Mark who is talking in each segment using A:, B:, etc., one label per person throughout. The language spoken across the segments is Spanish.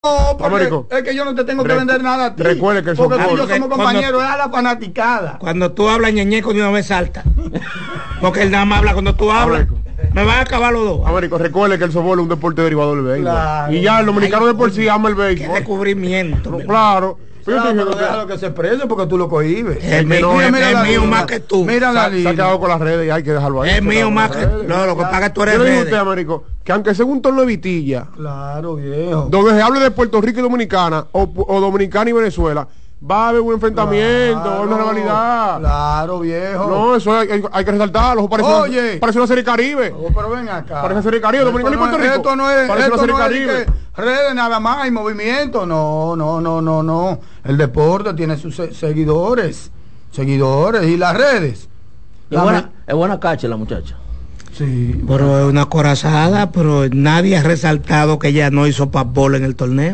A: No, porque
B: Américo,
A: es que yo no te tengo que vender nada a ti.
B: Recuerde que el
A: porque tú y
B: softball,
A: yo somos compañeros, es a la fanaticada.
C: Cuando tú hablas ñeñeco de una vez salta. Porque él nada más habla cuando tú hablas.
B: Américo.
C: Me van a acabar los dos.
B: Américo, recuerde que el softball es un deporte derivado del béisbol.
A: Claro.
B: Y ya el dominicano de por sí ama el
C: Qué
B: béisbol.
C: descubrimiento.
B: No,
C: mi
B: claro. Pero yo te
A: Pero
B: dije que-
A: déjalo que se exprese porque tú lo cohibes.
C: Es mío,
A: Mira, mira
C: es
A: la
C: mío
A: línea.
C: más que tú.
A: Mira la
B: se ha
A: línea.
B: quedado con las redes y hay que dejarlo ahí.
C: Es
B: Se ha
C: mío
B: quedado
C: más
B: con
C: que.
B: las redes.
C: No, lo que pasa es que tú
B: Yo
C: eres
B: le digo a usted,
C: redes.
B: Américo, que aunque sea un torneo de vitilla,
A: Claro, viejo.
B: donde se hable de Puerto Rico y Dominicana, o Dominicana y Venezuela, va a haber un enfrentamiento,
A: Claro,
B: una rivalidad.
A: Claro, viejo.
B: No, eso hay que resaltarlo.
A: Oye.
B: Parece una serie Caribe.
A: Oh, pero ven acá.
B: Parece serie Caribe, Dominicana y Puerto Rico.
A: Esto no es,
B: Parece
A: esto
B: una serie
A: no es
B: Caribe.
A: que redes nada más y movimiento. No. El deporte tiene sus seguidores y las redes.
D: Es buena cacha la muchacha.
A: Sí.
C: Pero es una corazada, pero nadie ha resaltado que ella no hizo papel en el torneo.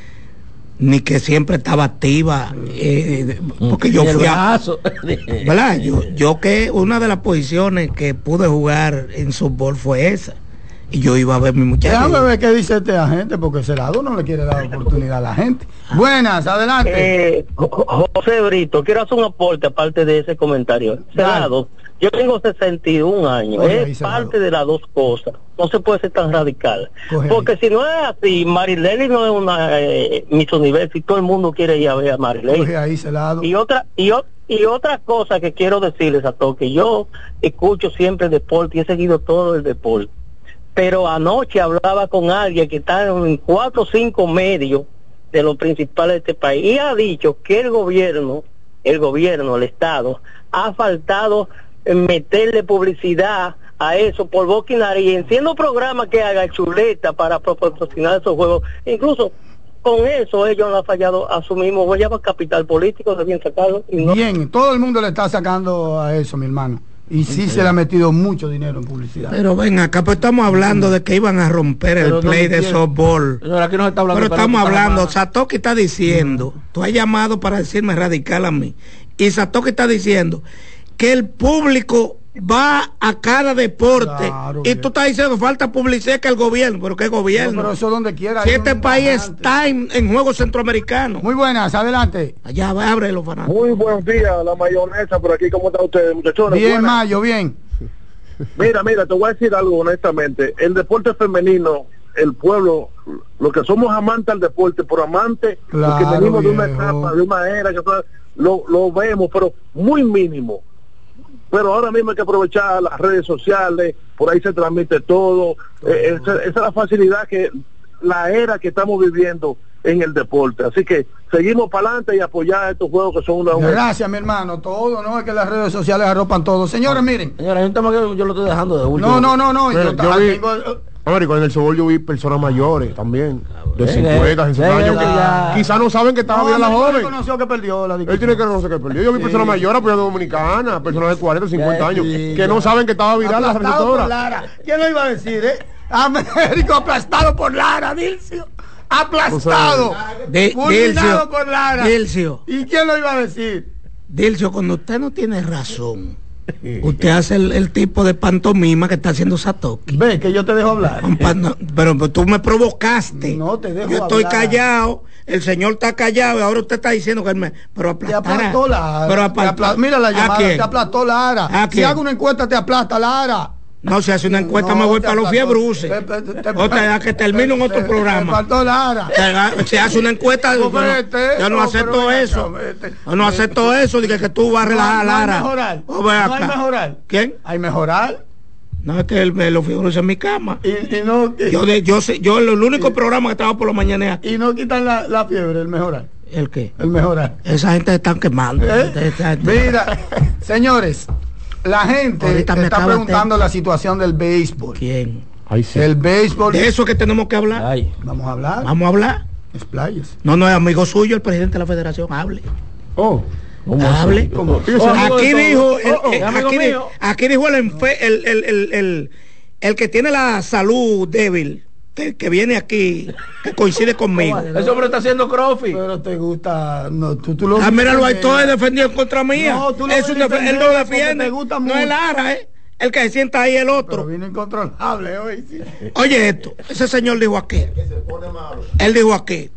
C: Ni que siempre estaba activa. Porque yo fui a. ¿Verdad? Yo que una de las posiciones que pude jugar en softball fue esa. Y yo iba a ver a mi muchacho.
A: Déjame ver qué dice este agente, porque Celado no le quiere dar oportunidad a la gente. Buenas, adelante.
E: José Brito, quiero hacer un aporte aparte de ese comentario. Celado, yo tengo 61 años,
A: Coge ahí,
E: es
A: Celado.
E: parte de las dos cosas. No se puede ser tan radical.
A: Coge
E: Porque
A: ahí.
E: si no es así, Marileli no es una Miss Universo y todo el mundo quiere ir a ver a Marileli.
A: Coge ahí, Celado.
E: Y otra cosa que quiero decirles a todos, que yo escucho siempre el deporte y he seguido todo el deporte. Pero anoche hablaba con alguien que está en 4 o 5 medios de los principales de este país y ha dicho que el gobierno, el Estado, ha faltado meterle publicidad a eso por boca y nariz, enciendo programas que haga chuleta para patrocinar esos juegos. Incluso con eso ellos han fallado a su mismo guayaba capital político, debían sacarlo. Y no.
A: Bien, todo el mundo le está sacando a eso, mi hermano. Y sí se le ha metido mucho dinero en publicidad.
C: Pero ven acá, pues estamos hablando de que iban a romper el
D: Pero
C: play
D: no
C: de
D: quiere.
C: softball.
D: Señora, aquí no se está hablando.
C: Pero
D: de
C: estamos
D: pelota
C: hablando,
D: jamás.
C: Satoki está diciendo, tú has llamado para decirme radical a mí, y Satoki está diciendo que el público va a cada deporte,
A: Claro,
C: y
A: bien.
C: tú estás diciendo falta publicidad que el gobierno, pero ¿qué
A: No,
C: gobierno?
A: pero eso donde quiera.
C: Si
A: hay
C: este
A: un
C: país
A: bajante.
C: está en juegos centroamericanos,
A: Muy buenas, adelante.
C: allá va, abre los fanáticos.
F: Muy buenos días, la mayonesa por aquí. ¿Cómo están ustedes, muchachones?
A: Bien,
F: Buenas.
A: Mayo, bien.
F: Mira, te voy a decir algo honestamente. El deporte femenino, el pueblo, los que somos amantes al deporte, por amantes, los que
A: Claro,
F: venimos de una
A: viejo.
F: etapa, de una era, que lo vemos, pero muy mínimo. Pero ahora mismo hay que aprovechar las redes sociales, por ahí se transmite todo. Esa es la facilidad la era que estamos viviendo en el deporte. Así que seguimos para adelante y apoyar estos juegos que son una...
A: Gracias, mi hermano. Todo, no es que las redes sociales arropan todo. Señores, miren.
D: Señora, hay un tema que yo lo estoy dejando de último.
A: No.
B: Mira, yo vi- Américo, en el softball yo vi personas mayores también, de 50, 60 años, que
D: ya.
B: quizás no saben que estaba bien la joven.
A: reconoció que perdió la
B: Él tiene que reconocer que perdió. Yo vi personas mayores apoyando dominicana, personas de 40, 50 años,
A: sí,
B: que no saben que estaba viral la
A: aplastado por
B: receptora.
A: Lara. ¿Quién lo iba a decir, Américo aplastado por Lara, Dilcio. Aplastado. Fulminado por Lara.
C: Dilcio,
A: ¿Y quién lo iba a decir?
C: Dilcio, cuando usted no tiene razón, usted hace el tipo de pantomima que está haciendo Satoki.
A: Ve que yo te dejo hablar.
C: No, pero tú me provocaste.
A: No te dejo
C: Yo estoy
A: hablar.
C: callado, el señor está callado y ahora usted está diciendo que él me... Pero
A: Te aplastó Lara.
C: Pero
A: Mira la
C: ¿a
A: llamada,
C: quién?
A: te aplastó Lara.
C: ¿A
A: Si
C: quién?
A: hago una encuesta te aplasta Lara.
C: No, si hace una encuesta
A: No,
C: me voy
A: te
C: para los
A: aplastó.
C: fiebruces. O sea, que termino en otro
A: Te
C: programa.
A: faltó Lara.
C: Se hace una encuesta, yo
A: Vete,
C: no acepto
A: pero ven
C: eso.
A: acá, vete.
C: Yo no acepto eso, dije que tú vas a relajar a
A: No hay
C: Lara.
A: mejorar.
C: Oh, ven
A: No hay
C: acá.
A: mejorar.
C: ¿Quién?
A: Hay mejorar.
C: No, es que los fiebruces en mi cama.
A: Y no,
C: Yo el único programa que trabajo por la mañana es aquí.
A: y no quitan la fiebre, el mejorar.
C: ¿El qué?
A: El mejorar.
C: Esa gente se están quemando.
A: Mira, señores, la gente
C: Ahorita me
A: está
C: acaba
A: preguntando la situación del béisbol.
C: ¿Quién?
B: Ay, sí.
A: El béisbol.
C: De eso que tenemos que hablar.
D: Ay.
A: Vamos a hablar.
C: Vamos a hablar.
A: Expláyese.
C: No es amigo suyo, el presidente de la federación. Hable.
B: Oh,
C: Hable. Aquí dijo, aquí dijo el que tiene la salud débil, que viene aquí, que coincide conmigo.
D: El hombre está haciendo crossfit.
A: Pero te gusta. No, tú lo
C: Míralo ahí, todo es
A: defendes.
C: defendido en contra mía.
A: No, tú lo
C: Es un
A: ves
C: él no
A: porque
C: defiende.
A: te gusta
C: No
A: mucho.
C: es Lara, el que se sienta ahí el
A: Pero
C: otro.
A: vino incontrolable hoy. Sí.
C: Oye esto, ese señor dijo aquí. Él dijo aquí.